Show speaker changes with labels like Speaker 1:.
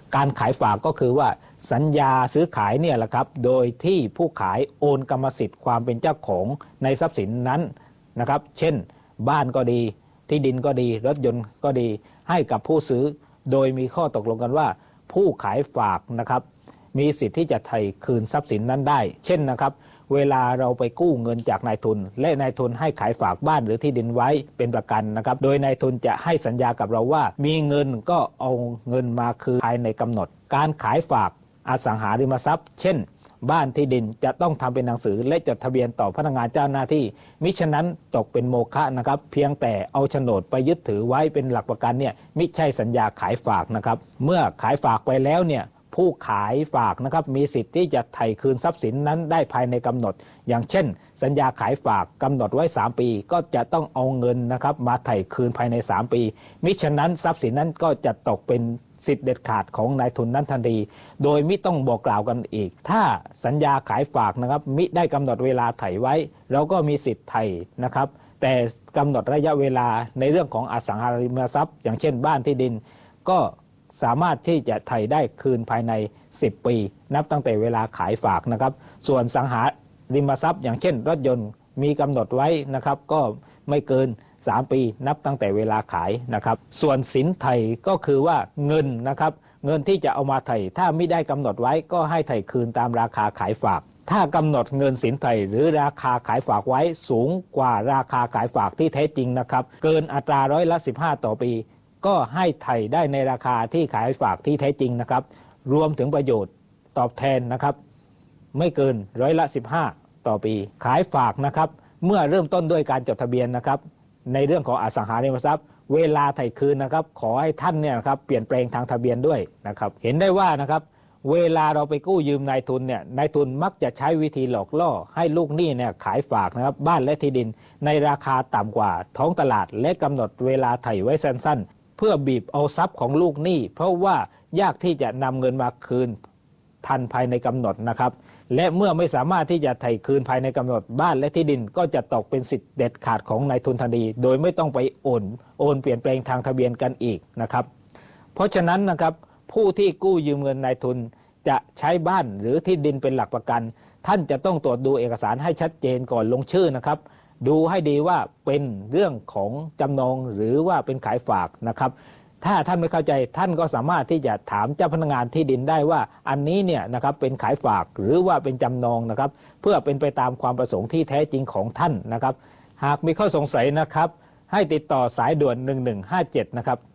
Speaker 1: การขายฝากก็คือว่าสัญญาซื้อขายเนี่ยแหละครับโดยที่ผู้ขายโอนกรรมสิทธิ์ความเป็นเจ้าของในทรัพย์สินนั้นนะครับเช่นบ้านก็ดีที่ดินก็ดีรถยนต์ก็ดีให้กับผู้ซื้อโดยมีข้อตกลงกันว่าผู้ขายฝากนะครับมีสิทธิ์ที่จะไถ่คืนทรัพย์สินนั้นได้เช่นนะครับเวลาเราไปกู้เงินจากนายทุนและนายทุนให้ขายฝากบ้านหรือที่ดินไว้เป็นประกันนะครับโดยนายทุนจะให้สัญญากับเราว่ามีเงินก็เอาเงินมาคืนภายในกำหนดการขายฝากอสังหาริมทรัพย์เช่นบ้านที่ดินจะต้องทำเป็นหนังสือและจดทะเบียนต่อพนักงานเจ้าหน้าที่มิฉะนั้นตกเป็นโมฆะนะครับเพียงแต่เอาโฉนดไปยึดถือไว้เป็นหลักประกันเนี่ยมิใช่สัญญาขายฝากนะครับเมื่อขายฝากไปแล้วเนี่ยผู้ขายฝากนะครับมีสิทธิ์ที่จะไถ่คืนทรัพย์สินนั้นได้ภายในกำหนดอย่างเช่นสัญญาขายฝากกำหนดไว้3 ปีก็จะต้องเอาเงินนะครับมาไถ่คืนภายใน3 ปีมิฉะนั้นทรัพย์สินนั้นก็จะตกเป็นสิทธิ์เด็ดขาดของนายทุนนั้นทันทีโดยมิต้องบอกกล่าวกันอีกถ้าสัญญาขายฝากนะครับมิได้กำหนดเวลาไถ่ไว้เราก็มีสิทธิ์ไถ่นะครับแต่กำหนดระยะเวลาในเรื่องของอสังหาริมทรัพย์อย่างเช่นบ้านที่ดินก็สามารถที่จะไถ่ได้คืนภายใน10 ปีนับตั้งแต่เวลาขายฝากนะครับส่วนสังหาริมทรัพย์อย่างเช่นรถยนต์มีกำหนดไว้นะครับก็ไม่เกิน3 ปีนับตั้งแต่เวลาขายนะครับส่วนสินไถ่ก็คือว่าเงินนะครับเงินที่จะเอามาไถ่ถ้าไม่ได้กำหนดไว้ก็ให้ไถ่คืนตามราคาขายฝากถ้ากำหนดเงินสินไถ่หรือราคาขายฝากไว้สูงกว่าราคาขายฝากที่แท้จริงนะครับเกินอัตรา15%ต่อปีก็ให้ไถ่ได้ในราคาที่ขายฝากที่แท้จริงนะครับรวมถึงประโยชน์ตอบแทนนะครับไม่เกิน15%ต่อปีขายฝากนะครับเมื่อเริ่มต้นด้วยการจดทะเบียนนะครับในเรื่องของอสังหาริมทรัพย์เวลาไถ่คืนนะครับขอให้ท่านเนี่ยนะครับเปลี่ยนแปลงทางทะเบียนด้วยนะครับเห็นได้ว่านะครับเวลาเราไปกู้ยืมนายทุนเนี่ยนายทุนมักจะใช้วิธีหลอกล่อให้ลูกหนี้เนี่ยขายฝากนะครับบ้านและที่ดินในราคาต่ำกว่าท้องตลาดและกำหนดเวลาไถ่ไว้สั้นๆเพื่อบีบเอาทรัพย์ของลูกหนี้เพราะว่ายากที่จะนำเงินมาคืนทันภายในกำหนดนะครับและเมื่อไม่สามารถที่จะไถ่คืนภายในกำหนดบ้านและที่ดินก็จะตกเป็นสิทธิ์เด็ดขาดของนายทุนทันทีโดยไม่ต้องไปโอนเปลี่ยนแปลงทางทะเบียนกันอีกนะครับเพราะฉะนั้นนะครับผู้ที่กู้ยืมเงินนายทุนจะใช้บ้านหรือที่ดินเป็นหลักประกันท่านจะต้องตรวจดูเอกสารให้ชัดเจนก่อนลงชื่อนะครับดูให้ดีว่าเป็นเรื่องของจำนองหรือว่าเป็นขายฝากนะครับถ้าท่านไม่เข้าใจท่านก็สามารถที่จะถามเจ้าพนักงานที่ดินได้ว่าอันนี้เนี่ยนะครับเป็นขายฝากหรือว่าเป็นจำนองนะครับเพื่อเป็นไปตามความประสงค์ที่แท้จริงของท่านนะครับหากมีข้อสงสัยนะครับให้ติดต่อสายด่วน1157นะครับ